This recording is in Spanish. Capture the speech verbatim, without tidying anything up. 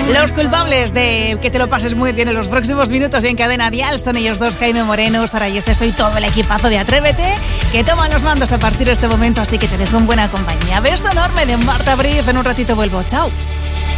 Los culpables de que te lo pases muy bien en los próximos minutos y en Cadena Dial son ellos dos, Jaime Moreno, Sara y este soy todo el equipazo de Atrévete, que toman los mandos a partir de este momento, así que te dejo en buena compañía. Beso enorme de Marta Briz, en un ratito vuelvo, chao.